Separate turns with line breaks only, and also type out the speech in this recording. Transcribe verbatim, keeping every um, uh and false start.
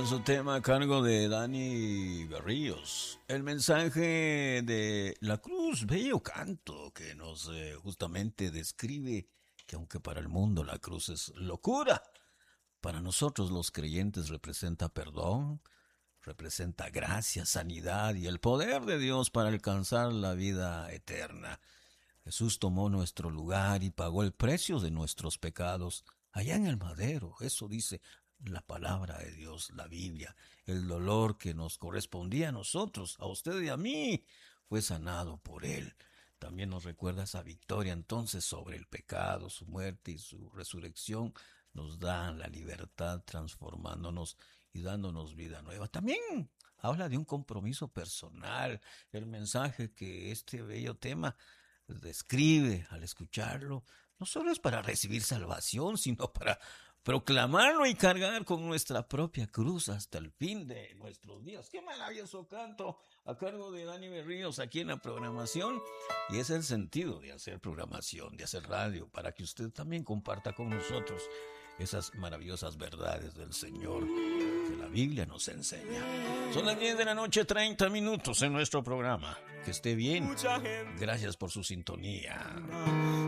Maravilloso tema a cargo de Dani Berríos. El mensaje de la cruz, bello canto que nos eh, justamente describe que aunque para el mundo la cruz es locura, para nosotros los creyentes representa perdón, representa gracia, sanidad y el poder de Dios para alcanzar la vida eterna. Jesús tomó nuestro lugar y pagó el precio de nuestros pecados allá en el madero. Eso dice la palabra de Dios, la Biblia. El dolor que nos correspondía a nosotros, a usted y a mí, fue sanado por Él. También nos recuerda esa victoria entonces sobre el pecado, su muerte y su resurrección. Nos da la libertad transformándonos y dándonos vida nueva. También habla de un compromiso personal. El mensaje que este bello tema describe al escucharlo no solo es para recibir salvación, sino para proclamarlo y cargar con nuestra propia cruz hasta el fin de nuestros días. ¡Qué maravilloso canto! A cargo de Dani Berríos aquí en la programación. Y es el sentido de hacer programación, de hacer radio, para que usted también comparta con nosotros esas maravillosas verdades del Señor que la Biblia nos enseña. Son las diez de la noche, treinta minutos en nuestro programa. Que esté bien. Gracias por su sintonía.